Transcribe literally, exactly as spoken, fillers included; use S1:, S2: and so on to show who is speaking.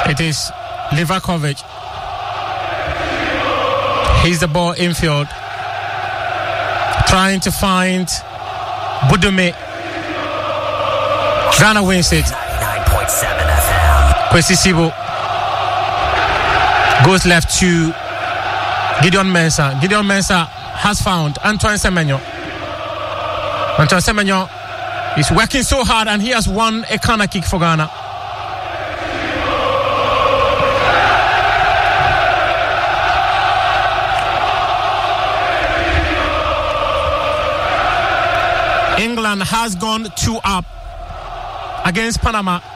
S1: It is Livakovic. He's the ball infield, trying to find Budumi. Ghana wins it.
S2: ninety-nine point seven F M.
S1: Kwesi Sibo goes left to Gideon Mensah. Gideon Mensah has found Antoine Semenyo. Antoine Semenyo is working so hard and he has won a corner kick for Ghana. England has gone two up against Panama.